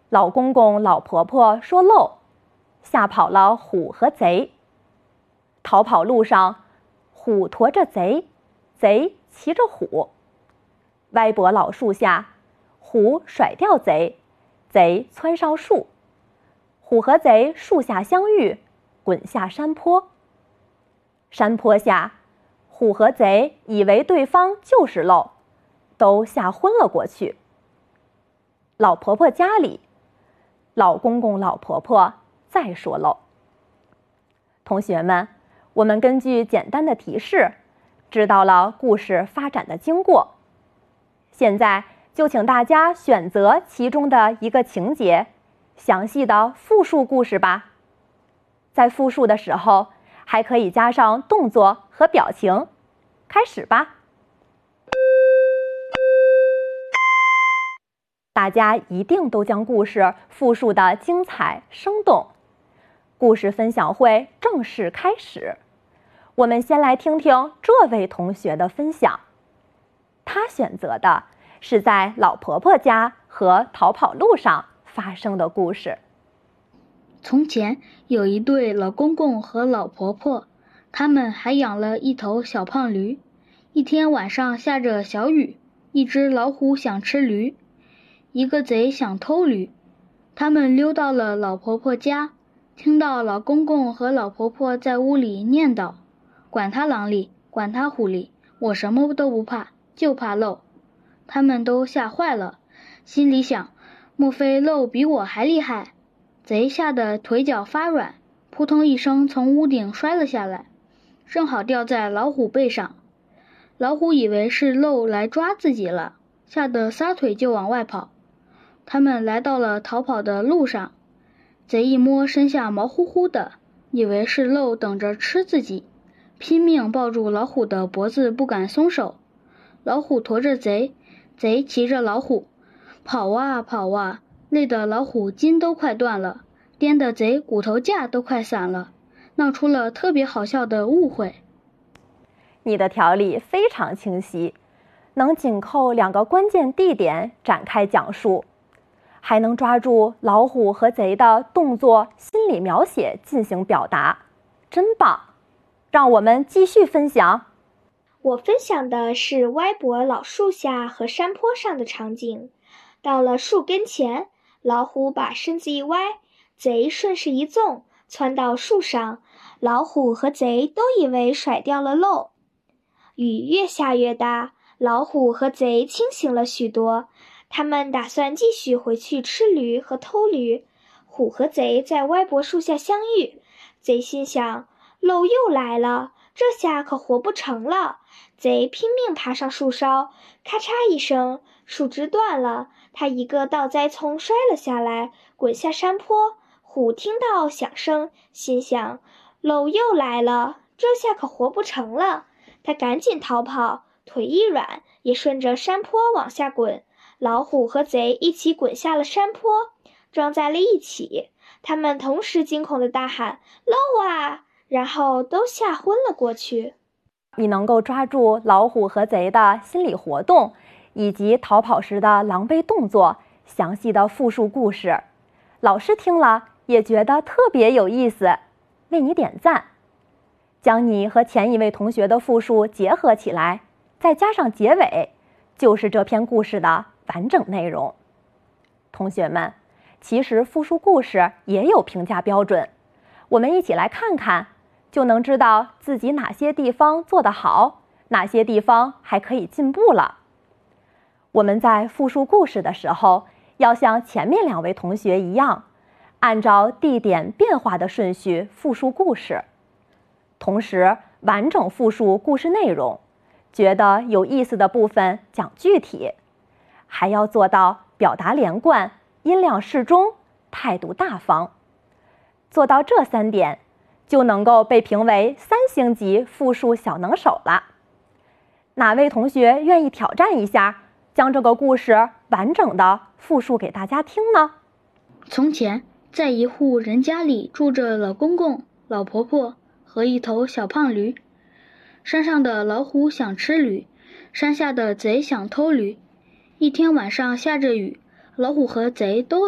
老公公老婆婆说漏，吓跑了虎和贼。逃跑路上，虎驮着贼，贼骑着虎。歪脖老树下，虎甩掉贼，贼窜上树。虎和贼树下相遇，滚下山坡。山坡下，虎和贼以为对方就是漏，都吓昏了过去。老婆婆家里，老公公老婆婆再说漏。同学们，我们根据简单的提示，知道了故事发展的经过。现在就请大家选择其中的一个情节，详细的复述故事吧。在复述的时候，还可以加上动作和表情。开始吧。大家一定都将故事复述得精彩生动。故事分享会正式开始。我们先来听听这位同学的分享。他选择的是在老婆婆家和逃跑路上发生的故事。 从前有一对老公公和老婆婆，他们还养了一头小胖驴。一天晚上下着小雨，一只老虎想吃驴，一个贼想偷驴。他们溜到了老婆婆家，听到老公公和老婆婆在屋里念叨：管他狼里，管他虎里，我什么都不怕，就怕漏。他们都吓坏了，心里想，莫非漏比我还厉害？贼吓得腿脚发软，扑通一声从屋顶摔了下来，正好掉在老虎背上。老虎以为是漏来抓自己了，吓得撒腿就往外跑。他们来到了逃跑的路上，贼一摸身下毛乎乎的，以为是漏等着吃自己，拼命抱住老虎的脖子不敢松手。老虎驮着贼，贼骑着老虎，跑啊跑啊，累得老虎筋都快断了，颠得贼骨头架都快散了，闹出了特别好笑的误会。 你的条理非常清晰，能紧扣2个关键地点展开讲述，还能抓住老虎和贼的动作、心理描写进行表达，真棒！让我们继续分享。 我分享的是歪脖老树下和山坡上的场景。到了树跟前，老虎把身子一歪，贼顺势一纵，窜到树上。老虎和贼都以为甩掉了漏。雨越下越大，老虎和贼清醒了许多，他们打算继续回去吃驴和偷驴。虎和贼在歪脖树下相遇，贼心想，漏又来了，这下可活不成了。贼拼命爬上树梢，咔嚓一声，树枝断了，他一个倒栽葱摔了下来，滚下山坡。虎听到响声，心想，漏又来了，这下可活不成了。他赶紧逃跑，腿一软，也顺着山坡往下滚。老虎和贼一起滚下了山坡，撞在了一起。他们同时惊恐地大喊：漏啊！然后都吓昏了过去。 你能够抓住老虎和贼的心理活动，以及逃跑时的狼狈动作，详细的复述故事。老师听了也觉得特别有意思，为你点赞。将你和前一位同学的复述结合起来，再加上结尾，就是这篇故事的完整内容。同学们，其实复述故事也有评价标准，我们一起来看看，就能知道自己哪些地方做得好，哪些地方还可以进步了。我们在复述故事的时候，要像前面2位同学一样，按照地点变化的顺序复述故事，同时完整复述故事内容，觉得有意思的部分讲具体，还要做到表达连贯、音量适中、态度大方。做到这3点，就能够被评为3星级复述小能手了。哪位同学愿意挑战一下，将这个故事完整的复述给大家听呢？ 从前，在一户人家里住着老公公、老婆婆和一头小胖驴。山上的老虎想吃驴，山下的贼想偷驴。一天晚上下着雨，老虎和贼都